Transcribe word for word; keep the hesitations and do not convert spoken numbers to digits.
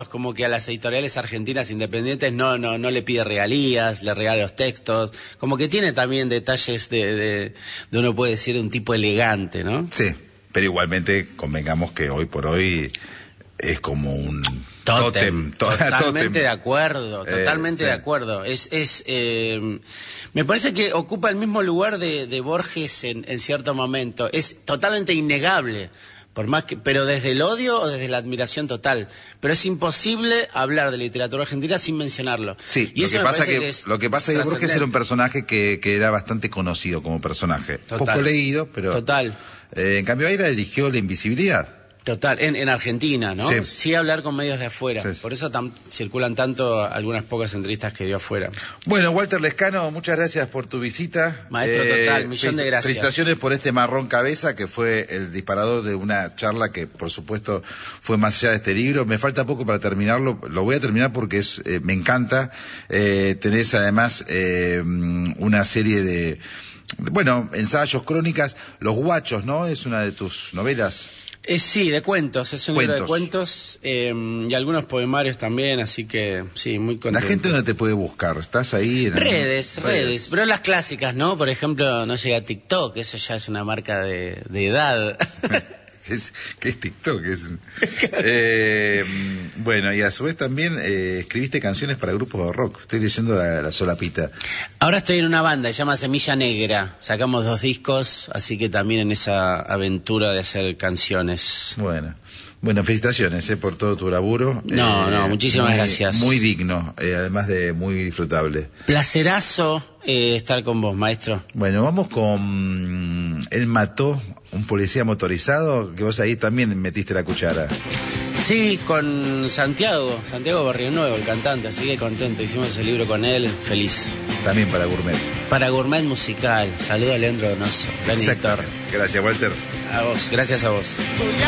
como que a las editoriales argentinas independientes no, no, no le pide regalías, le regala los textos, como que tiene también detalles de, de, de uno puede decir de un tipo elegante, ¿no? Sí, pero igualmente convengamos que hoy por hoy es como un tótem. tótem. Totalmente tótem. de acuerdo, totalmente eh, de sí. acuerdo. Es, es, eh, me parece que ocupa el mismo lugar de, de Borges en, en cierto momento. Es totalmente innegable. Por más que, pero desde el odio o desde la admiración total. Pero es imposible hablar de literatura argentina sin mencionarlo. Sí, y lo, eso que me pasa parece que, que es lo que pasa es que Borges era un personaje que, que era bastante conocido como personaje. Total. Poco leído, pero... Total. Eh, en cambio, Aira eligió la invisibilidad. Total, en, en Argentina, ¿no? Sí. Sí hablar con medios de afuera. Sí, sí. Por eso tam, circulan tanto algunas pocas entrevistas que dio afuera. Bueno, Walter Lescano, muchas gracias por tu visita. Maestro, total, millón de gracias. Felicitaciones por este marrón cabeza, que fue el disparador de una charla que, por supuesto, fue más allá de este libro. Me falta poco para terminarlo, lo voy a terminar porque es eh, me encanta. Eh, tenés además eh, una serie de, bueno, ensayos, crónicas. Los Guachos, ¿no? Es una de tus novelas. Eh, sí, de cuentos, es un Cuentos. libro de cuentos eh, y algunos poemarios también, así que sí, muy contento. La gente ¿dónde te puede buscar? ¿Estás ahí? En redes, redes, redes, pero las clásicas, ¿no? Por ejemplo, no llega a TikTok, eso ya es una marca de, de edad. ¿Qué es, ¿Qué es TikTok? Es, eh, bueno, y a su vez también eh, escribiste canciones para grupos de rock. Estoy leyendo la, la solapita. Ahora estoy en una banda, se llama Semilla Negra. Sacamos dos discos, así que también en esa aventura de hacer canciones. Bueno, bueno, felicitaciones eh, por todo tu laburo. No, eh, no, muchísimas muy, gracias. Muy digno, eh, además de muy disfrutable. Placerazo eh, estar con vos, maestro. Bueno, vamos con Él mató un policía motorizado, que vos ahí también metiste la cuchara. Sí, con Santiago, Santiago Barrio Nuevo, el cantante, así que contento. Hicimos el libro con él, feliz. También para Gourmet. Para Gourmet Musical, saludo a Leandro Donoso, gran editor. Gracias, Walter. A vos, gracias a vos.